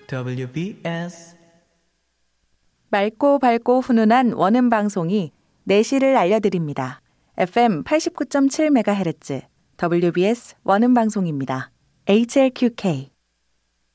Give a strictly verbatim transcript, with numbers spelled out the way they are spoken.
더블유비에스 맑고 밝고 훈훈한 원음 방송이 내실을 알려드립니다. 에프엠 팔십구 점 칠 메가헤르츠 더블유비에스 원음 방송입니다. 에이치엘큐케이